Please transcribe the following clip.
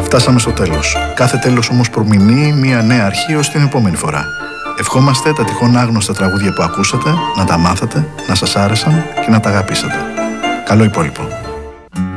Φτάσαμε στο τέλος. Κάθε τέλος όμως προμηνύει μια νέα αρχή ως την επόμενη φορά. Ευχόμαστε τα τυχόν άγνωστα τραγούδια που ακούσατε να τα μάθετε, να σας άρεσαν και να τα αγαπήσετε. Καλό υπόλοιπο.